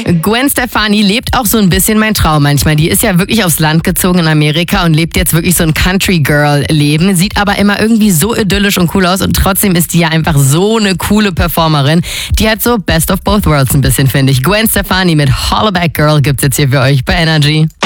Gwen Stefani lebt auch so ein bisschen mein Traum manchmal. Die ist ja wirklich aufs Land gezogen in Amerika und lebt jetzt wirklich so ein Country-Girl-Leben. Sieht aber immer irgendwie so idyllisch und cool aus und trotzdem ist die ja einfach so eine coole Performerin. Die hat so Best of Both Worlds ein bisschen, finde ich. Gwen Stefani mit Hollaback Girl gibt's jetzt hier für euch bei Energy.